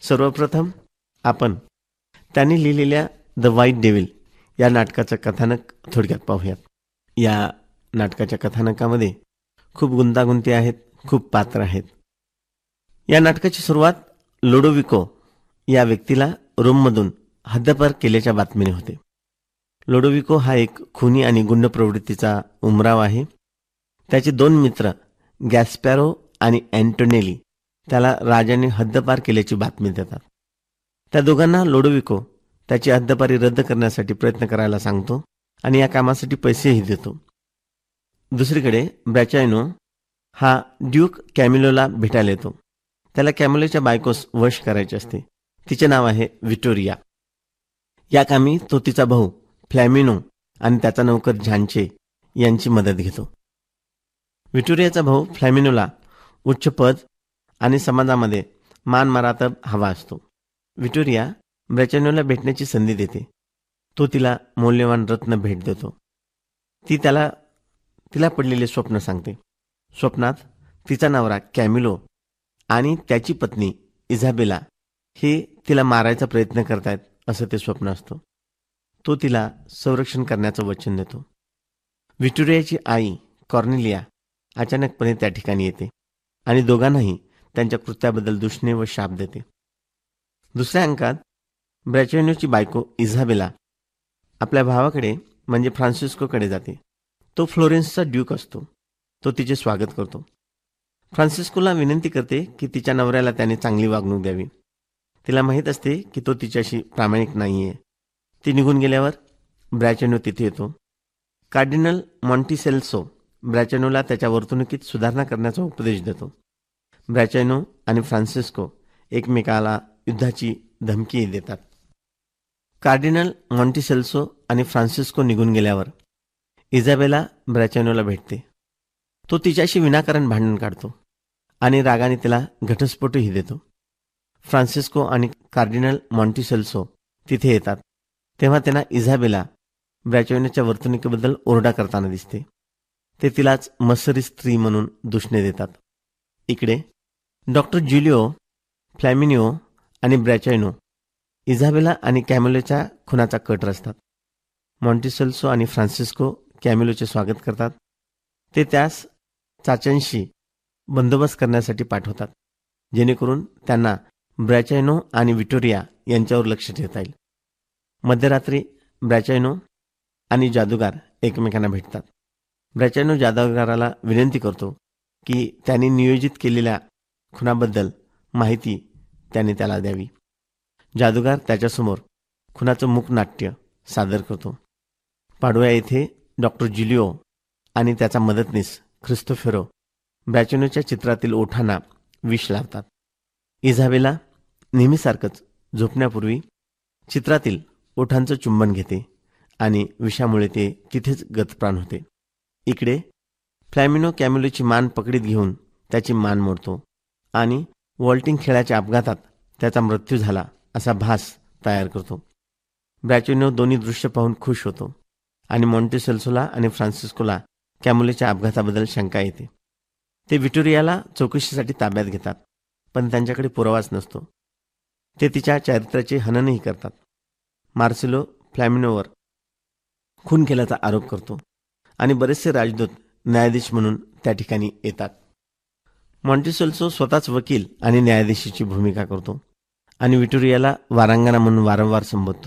सर्वप्रथम आपण त्यांनी लिहिलेल्या द व्हाईट डेव्हिल या नाटकाचं कथानक थोडक्यात पाहूयात. या नाटकाच्या कथानकामध्ये खूप गुंतागुंती आहेत, खूप पात्र आहेत. या नाटकाची सुरुवात लोडोविको या व्यक्तीला रोममधून हद्दपार केल्याच्या बातमीने होते. लोडोविको हा एक खुनी आणि गुंड प्रवृत्तीचा उमराव आहे. त्याचे 2 मित्र गॅस्पॅरो आणि अँटोनेली त्याला राजाने हद्दपार केल्याची बातमी देतात. त्या दोघांना लोडोविको त्याची हद्दपारी रद्द करण्यासाठी प्रयत्न करायला सांगतो आणि या कामासाठी पैसेही देतो. दुसरीकडे ब्रॅचायनो हा ड्यूक कॅमिलोला भेटायला येतो. त्याला कॅमिलोच्या बायकोस वश करायचे असते. तिचे नाव आहे व्हिक्टोरिया. या कामी तो तिचा भाऊ फ्लॅमिनो आणि त्याचा नौकर झांचे यांची मदत घेतो. व्हिक्टोरियाचा भाऊ फ्लॅमिनोला उच्च पद आणि समाजामध्ये मानमरातब हवा असतो. व्हिक्टोरिया ब्रॅचायनोला भेटण्याची संधी देते. तो तिला मौल्यवान रत्न भेट देतो. ती तिला पडलेले स्वप्न सांगते. स्वप्नात तिचा नवरा कॅमिलो आणि त्याची पत्नी इझाबेला हे तिला मारायचा प्रयत्न करतायत असं ते स्वप्न असतं. तो तिला संरक्षण करण्याचं वचन देतो. व्हिक्टोरियाची आई कॉर्नेलिया अचानकपणे त्या ठिकाणी येते आणि दोघांनाही त्यांच्या कृत्याबद्दल दूषणे व शाप देते. दुसऱ्या अंकात ब्रॅचायनोची बायको इझाबेला आपल्या भावाकडे म्हणजे फ्रान्सिस्कोकडे जाते. तो फ्लोरेन्सचा ड्यूक असतो. तो तिचे स्वागत करतो. फ्रान्सिस्कोला विनंती करते की तिच्या नवऱ्याला त्याने चांगली वागणूक द्यावी. तिला माहीत असते की तो तिच्याशी प्रामाणिक नाहीये. ती निघून गेल्यावर ब्रॅचायनो तिथे येतो. कार्डिनल मॉन्टिसेल्सो ब्रॅचायनोला त्याच्या वर्तणुकीत सुधारणा करण्याचा उपदेश देतो. ब्रॅचायनो आणि फ्रान्सिस्को एकमेकाला युद्धाची धमकी देतात. कार्डिनल मॉन्टिसेल्सो आणि फ्रान्सिस्को निघून गेल्यावर इझाबेला ब्रॅचायनोला भेटते. तो तिच्याशी विनाकारण भांडण काढतो आणि रागाने तिला घटस्फोटही देतो. फ्रान्सिस्को आणि कार्डिनल मॉन्टिसेल्सो तिथे येतात तेव्हा त्यांना इझाबेला ब्रॅचायनोच्या वर्तणुकीबद्दल ओरडा करताना दिसते. ते तिलाच मत्सरी स्त्री म्हणून दूषणे देतात. इकडे डॉक्टर ज्युलिओ, फ्लॅमिनिओ आणि ब्रॅचायनो इझाबेला आणि कॅमिलोच्या खुनाचा कट रचतात. मॉन्टिसेल्सो आणि फ्रान्सिस्को कॅमिलोचे स्वागत करतात. ते त्यास चाच्यांशी बंदोबस्त करण्यासाठी पाठवतात जेणेकरून त्यांना ब्रॅचायनो आणि व्हिक्टोरिया यांच्यावर लक्ष ठेवता येईल. मध्यरात्री ब्रॅचायनो आणि जादूगार एकमेकांना भेटतात. ब्रॅचायनो जादूगाराला विनंती करतो की त्यांनी नियोजित केलेल्या खुनाबद्दल माहिती त्याने त्याला द्यावी. जादूगार त्याच्यासमोर खुनाचं मूकनाट्य सादर करतो. पाडुआ येथे डॉक्टर ज्युलिओ आणि त्याचा मदतनीस ख्रिस्तोफेरो ब्रॅचायनोच्या चित्रातील ओठांना विष लावतात. इझाबेला नेहमीसारखंच झोपण्यापूर्वी चित्रातील ओठांचं चुंबन घेते आणि विषामुळे ते तिथेच गतप्राण होते. इकडे फ्लॅमिनो कॅमिलोची मान पकडीत घेऊन त्याची मान मोडतो आणि वॉल्टिंग खेळाच्या अपघातात त्याचा मृत्यू झाला असा भास तयार करतो. ब्रॅचायनो दोन्ही दृश्य पाहून खुश होतो आणि मॉन्टिसेल्सोला आणि फ्रान्सिस्कोला कॅमिलोच्या अपघाताबद्दल शंका येते. ते व्हिक्टोरियाला चौकशीसाठी ताब्यात घेतात पण त्यांच्याकडे पुरावाच नसतो. ते तिच्या चारित्र्याचे हननही करतात. मार्सेलो फ्लॅमिनोवर खून केल्याचा आरोप करतो आणि बरेचसे राजदूत न्यायाधीश म्हणून त्या ठिकाणी येतात. मॉन्टिसेल्सो स्वतःच वकील आणि न्यायाधीशाची भूमिका करतो आणि व्हिक्टोरियाला वारांगना म्हणून वारंवार संबोधतो.